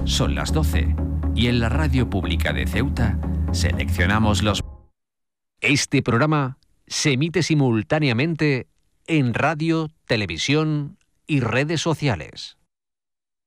Son las 12 y en la radio pública de Ceuta seleccionamos los... Este programa se emite simultáneamente en radio, televisión y redes sociales.